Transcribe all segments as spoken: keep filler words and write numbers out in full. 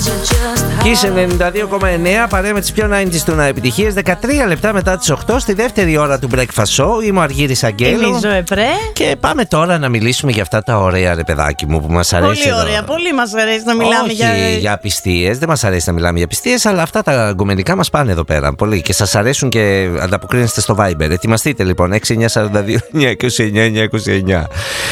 Kiss ενενήντα δύο κόμμα εννέα, παρέα με τις πιο ενενήντα του να επιτυχίες. δεκατρία λεπτά μετά τις οκτώ στη δεύτερη ώρα του Breakfast Show. Είμαι ο Αργύρης Αγγέλου. Είμαι η Ζωέ Πρέ. Και πάμε τώρα να μιλήσουμε για αυτά τα ωραία, ρε παιδάκι μου, που μας αρέσει. Πολύ ωραία, εδώ. Πολύ μας αρέσει να μιλάμε. Όχι για... για απιστίες, δεν μας αρέσει να μιλάμε για απιστίες, αλλά αυτά τα γκομενικά μας πάνε εδώ πέρα. Πολύ. Και σας αρέσουν και ανταποκρίνεστε στο Viber. Ετοιμαστείτε λοιπόν, έξι εννιά τέσσερα δύο εννιά είκοσι εννιά εννιά είκοσι εννιά.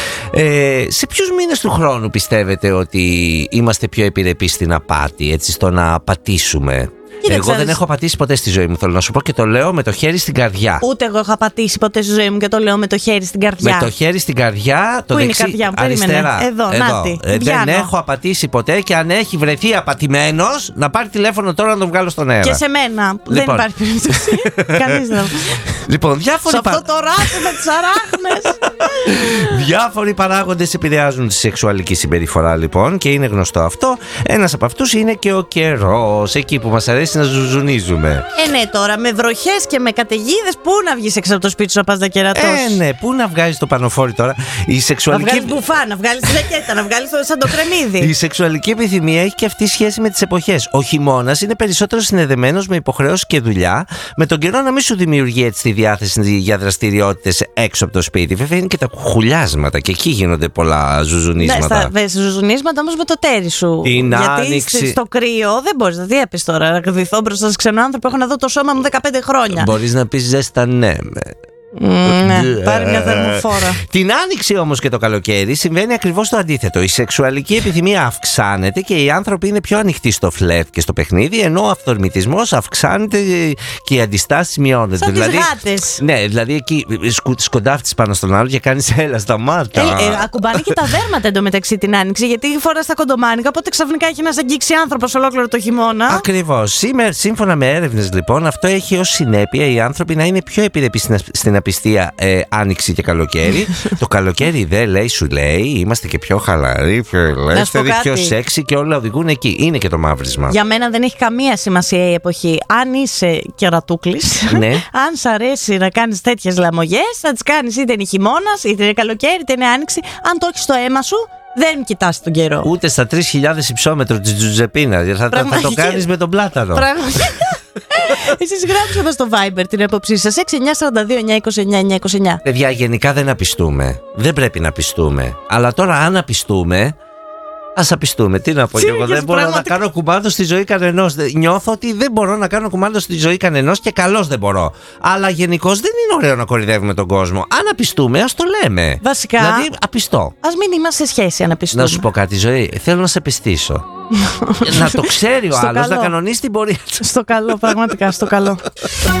Ε, σε ποιους μήνες του χρόνου πιστεύετε ότι είμαστε πιο επιρρεπείς στην απάτη, έτσι, στο να πατήσουμε? Κοίταξε, εγώ δεν έχω πατήσει ποτέ στη ζωή μου, θέλω να σου πω, και το λέω με το χέρι στην καρδιά. Ούτε εγώ έχω πατήσει ποτέ στη ζωή μου και το λέω με το χέρι στην καρδιά. Με το χέρι στην καρδιά, το Πού δεξί, είναι η καρδιά μου, αριστερά. Εδώ, εδώ. νάτι, Ε, δεν πιάνω. έχω απατήσει ποτέ, και αν έχει βρεθεί απατημένος, να πάρει τηλέφωνο τώρα να τον βγάλω στον αέρα. Και σε μένα. Λοιπόν. Δεν υπάρχει περίπτωση. Κανείς δεν. Λοιπόν, διάφοροι, Σε πα... αυτό το ράφι με τις αράχνες. διάφοροι παράγοντες επηρεάζουν τη σεξουαλική συμπεριφορά, λοιπόν, και είναι γνωστό αυτό. Ένας από αυτούς είναι και ο καιρός, εκεί που μας αρέσει να ζουζουνίζουμε. Ε, ναι, τώρα με βροχές και με καταιγίδες, πού να βγεις έξω από το σπίτι σου να πας να κερατώσεις? Ε, ναι, πού να βγάλεις το πανοφόρι τώρα. Η Να σεξουαλική... βγάλεις μπουφά, να βγάλεις τη ζακέτα, να βγάλεις το σαν το κρεμμύδι. Η σεξουαλική επιθυμία έχει και αυτή σχέση με τις εποχές. Ο χειμώνας είναι περισσότερο συνδεδεμένος με υποχρεώσεις και δουλειά, με τον καιρό να μην σου δημιουργεί έτσι τη διάθεση για δραστηριότητες έξω από το σπίτι. Βέβαια είναι και τα κουχουλιάσματα, και εκεί γίνονται πολλά ζουζουνίσματα. Ναι, στα ζουζουνίσματα όμως με το τέρι σου. Την Γιατί άνοιξη... στο κρύο δεν μπορείς να διέπεις τώρα. Να κρυβηθώ μπροστά σε ξένο άνθρωπο, έχω να δω το σώμα μου δεκαπέντε χρόνια. Μπορείς να πεις ζέστανέ με. Mm, ναι, πάρει μια θερμοφόρα. Την άνοιξη όμως και το καλοκαίρι συμβαίνει ακριβώς το αντίθετο. Η σεξουαλική επιθυμία αυξάνεται και οι άνθρωποι είναι πιο ανοιχτοί στο φλερτ και στο παιχνίδι, ενώ ο αυθορμητισμός αυξάνεται και οι αντιστάσεις μειώνονται. Σαν δηλαδή, τις γάτες. Ναι, δηλαδή εκεί σκου, σκοντάφτεις πάνω στον άλλο και κάνεις έλα στα μάτια. Ε, ε, ακουμπάνε και τα δέρματα εντωμεταξύ την άνοιξη, γιατί φοράς τα κοντομάνικα, οπότε ξαφνικά έχει να σε αγγίξει άνθρωπος ολόκληρο το χειμώνα. Ακριβώς. Σήμερα, σύμφωνα με έρευνες, λοιπόν, αυτό έχει ως συνέπεια οι άνθρωποι να είναι πιο επιρρεπείς στην, στην απιστία ε, άνοιξη και καλοκαίρι. Το καλοκαίρι δε λέει, σου λέει, είμαστε και πιο χαλαροί, πιο ελεύθεροι, πιο σεξι, και όλα οδηγούν εκεί. Είναι και το μαύρισμα. Για μένα δεν έχει καμία σημασία η εποχή. Αν είσαι κερατούκλης, ναι. αν σ' αρέσει να κάνεις τέτοιες λαμογιές, θα τις κάνεις είτε είναι χειμώνας, είτε είναι καλοκαίρι, είτε είναι άνοιξη. Αν το έχεις στο αίμα σου, δεν κοιτάς τον καιρό. Ούτε στα τρεις χιλιάδες υψόμετρο της Τζουζεπίνα. Θα, θα, θα το κάνεις με τον πλάτανο. Εσείς γράψτε μας στο Viber την άποψή σας. έξι εννιά τέσσερα δύο εννιά είκοσι εννιά εννιά είκοσι εννιά. Παιδιά, γενικά δεν απιστούμε. Δεν πρέπει να απιστούμε. Αλλά τώρα, αν απιστούμε, ας απιστούμε. Τι να πω κι εγώ. Δεν μπορώ πραγματικά να κάνω κουμάντο στη ζωή κανενός. Νιώθω ότι δεν μπορώ να κάνω κουμάντο στη ζωή κανενός, και καλώς δεν μπορώ. Αλλά γενικώς δεν είναι ωραίο να κορυδεύουμε τον κόσμο. Αν απιστούμε, ας το λέμε. Βασικά. Δηλαδή, απιστώ. Ας μην είμαστε σε σχέση αν απιστούμε. Να σου πω κάτι, Ζωή. Θέλω να σε πιστήσω. Να το ξέρει ο άλλος, να κανονίσει την πορεία του. Στο καλό, πραγματικά, στο καλό.